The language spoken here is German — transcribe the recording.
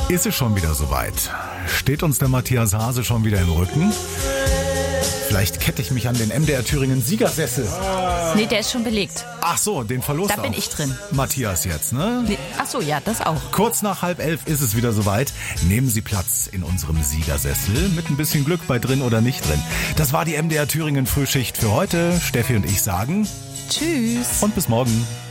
Ist es schon wieder soweit? Steht uns der Matthias Hase schon wieder im Rücken? Vielleicht kette ich mich an den MDR Thüringen Siegersessel. Nee, der ist schon belegt. Ach so, den verlost Da bin ich drin. Matthias jetzt, ne? Nee, ach so, ja, das auch. Kurz nach 10:30 ist es wieder soweit. Nehmen Sie Platz in unserem Siegersessel. Mit ein bisschen Glück bei drin oder nicht drin. Das war die MDR Thüringen Frühschicht für heute. Steffi und ich sagen Tschüss. und bis morgen.